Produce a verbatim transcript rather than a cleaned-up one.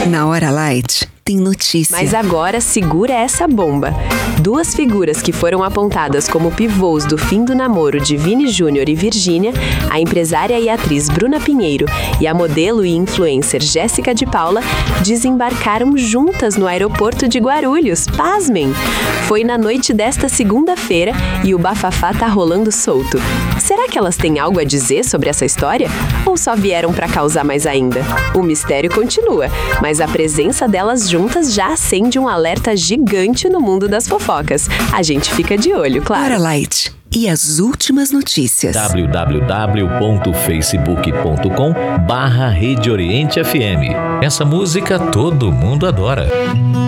Na Hora Light, tem notícia. Mas agora segura essa bomba. Duas figuras que foram apontadas como pivôs do fim do namoro de Vini Júnior e Virgínia, a empresária e atriz Bruna Pinheiro e a modelo e influencer Jéssica de Paula, desembarcaram juntas no aeroporto de Guarulhos. Pasmem! Foi na noite desta segunda-feira e o bafafá tá rolando solto. Será que elas têm algo a dizer sobre essa história? Ou só vieram pra causar mais ainda? O mistério continua, mas a presença delas juntas já acende um alerta gigante no mundo das fofocas. A gente fica de olho, claro. Hora Light. E as últimas notícias. w w w ponto facebook ponto com barra Rede Oriente F M. Essa música todo mundo adora.